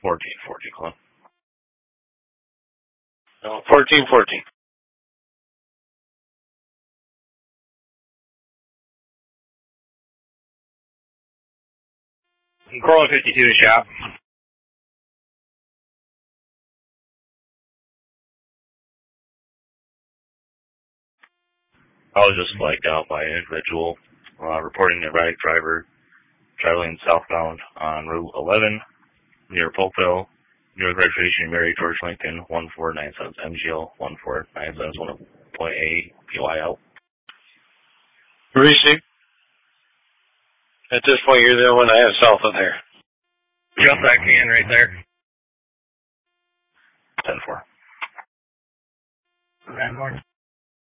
1440 Club. No, 1414. Corolla 52 shop. I was just flagged out by an individual reporting a erratic driver traveling southbound on Route 11 near Polkville. New York registration Mary George Lincoln 1497 MGL 1497.A PY out. Receive. At this point, you're the one I have south of there. Jump back in right there. 10-4. Good morning.